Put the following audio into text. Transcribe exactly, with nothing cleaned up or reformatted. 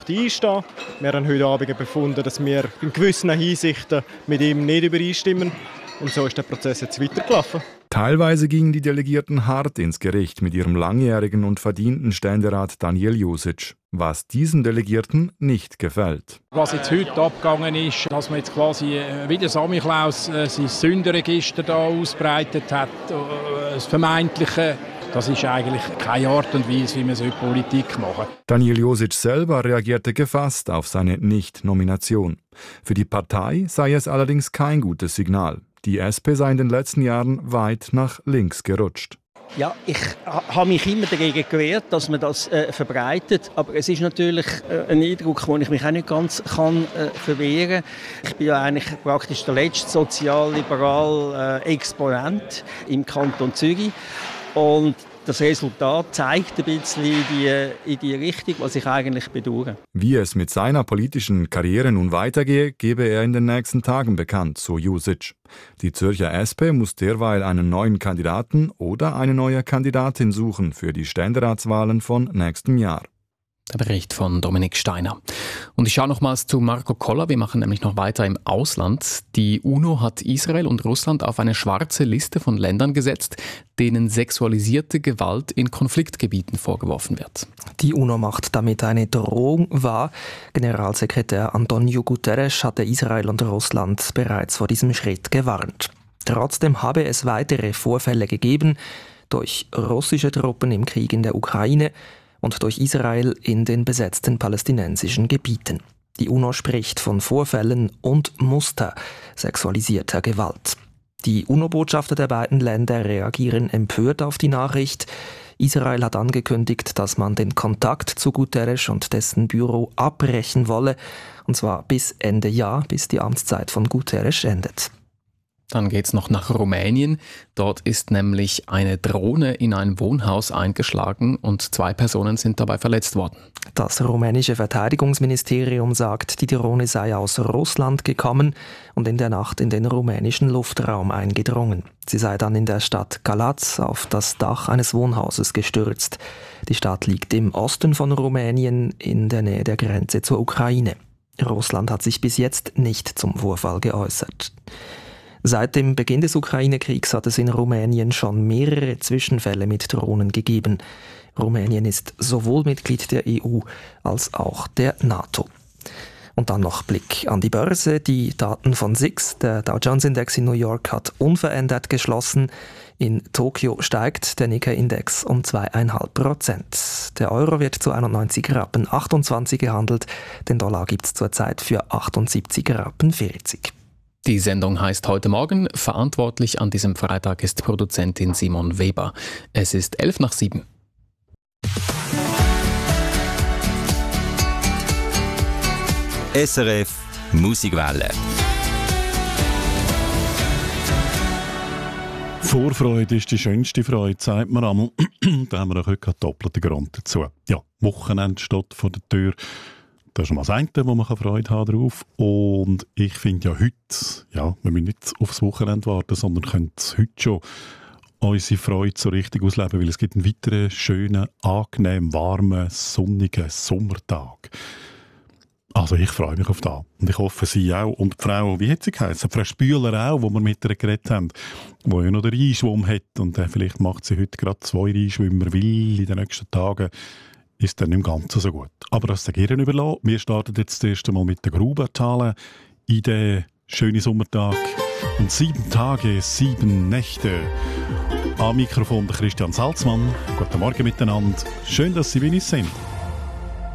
einstehen. Wir haben heute Abend befunden, dass wir in gewissen Hinsichten mit ihm nicht übereinstimmen. Und so ist der Prozess jetzt weitergelaufen. Teilweise gingen die Delegierten hart ins Gericht mit ihrem langjährigen und verdienten Ständerat Daniel Josic, was diesen Delegierten nicht gefällt. Was jetzt heute abgegangen ist, dass man jetzt quasi wie der Samichlaus äh, sein Sündenregister da ausbreitet hat, äh, das Vermeintliche, das ist eigentlich keine Art und Weise, wie man so Politik machen soll. Daniel Josic selber reagierte gefasst auf seine Nicht-Nomination. Für die Partei sei es allerdings kein gutes Signal. Die S P sei in den letzten Jahren weit nach links gerutscht. Ja, ich ha- habe mich immer dagegen gewehrt, dass man das äh, verbreitet. Aber es ist natürlich äh, ein Eindruck, den ich mich auch nicht ganz kann, äh, verwehren kann. Ich bin ja eigentlich praktisch der letzte sozialliberale äh, Exponent im Kanton Zürich. Und das Resultat zeigt ein bisschen in die, in die Richtung, was ich eigentlich bedauere. Wie es mit seiner politischen Karriere nun weitergehe, gebe er in den nächsten Tagen bekannt, so Josic. Die Zürcher S P muss derweil einen neuen Kandidaten oder eine neue Kandidatin suchen für die Ständeratswahlen von nächstem Jahr. Der Bericht von Dominik Steiner. Und ich schaue nochmals zu Marco Koller. Wir machen nämlich noch weiter im Ausland. Die UNO hat Israel und Russland auf eine schwarze Liste von Ländern gesetzt, denen sexualisierte Gewalt in Konfliktgebieten vorgeworfen wird. Die UNO macht damit eine Drohung wahr. Generalsekretär Antonio Guterres hatte Israel und Russland bereits vor diesem Schritt gewarnt. Trotzdem habe es weitere Vorfälle gegeben durch russische Truppen im Krieg in der Ukraine und durch Israel in den besetzten palästinensischen Gebieten. Die UNO spricht von Vorfällen und Muster sexualisierter Gewalt. Die UNO-Botschafter der beiden Länder reagieren empört auf die Nachricht. Israel hat angekündigt, dass man den Kontakt zu Guterres und dessen Büro abbrechen wolle, und zwar bis Ende Jahr, bis die Amtszeit von Guterres endet. Dann geht's noch nach Rumänien. Dort ist nämlich eine Drohne in ein Wohnhaus eingeschlagen und zwei Personen sind dabei verletzt worden. Das rumänische Verteidigungsministerium sagt, die Drohne sei aus Russland gekommen und in der Nacht in den rumänischen Luftraum eingedrungen. Sie sei dann in der Stadt Galați auf das Dach eines Wohnhauses gestürzt. Die Stadt liegt im Osten von Rumänien in der Nähe der Grenze zur Ukraine. Russland hat sich bis jetzt nicht zum Vorfall geäußert. Seit dem Beginn des Ukraine-Kriegs hat es in Rumänien schon mehrere Zwischenfälle mit Drohnen gegeben. Rumänien ist sowohl Mitglied der E U als auch der NATO. Und dann noch Blick an die Börse. Die Daten von S I X, der Dow Jones Index in New York, hat unverändert geschlossen. In Tokio steigt der Nikkei-Index um zwei Komma fünf Prozent. Der Euro wird zu einundneunzig Rappen achtundzwanzig gehandelt. Den Dollar gibt es zurzeit für achtundsiebzig Rappen vierzig. Die Sendung heißt heute Morgen. Verantwortlich an diesem Freitag ist Produzentin Simon Weber. Es ist elf nach sieben. S R F Musikwelle. Vorfreude ist die schönste Freude, sagt man einmal. Da haben wir auch heute einen doppelten Grund dazu. Ja, Wochenende steht vor der Tür. Das ist schon mal das eine, wo man Freude haben drauf. Und ich finde ja heute, ja, wir müssen nicht aufs Wochenende warten, sondern können heute schon unsere Freude so richtig ausleben, weil es gibt einen weiteren schönen, angenehmen, warmen, sonnigen Sommertag. Also ich freue mich auf das. Und ich hoffe, Sie auch. Und die Frau, wie hat sie geheißen? Frau Spüler auch, wo wir mit ihr geredet haben, die ja noch den Reinschwumm hat. Und äh, vielleicht macht sie heute gerade zwei Reinschwimmer, weil in den nächsten Tagen ist dann im Ganzen so gut. Aber das sage ich Ihnen überlassen. Wir starten jetzt das erste Mal mit den Grubenzahlen in den schönen Sommertag. Und sieben Tage, sieben Nächte. Am Mikrofon der Christian Salzmann. Guten Morgen miteinander. Schön, dass Sie bei uns sind.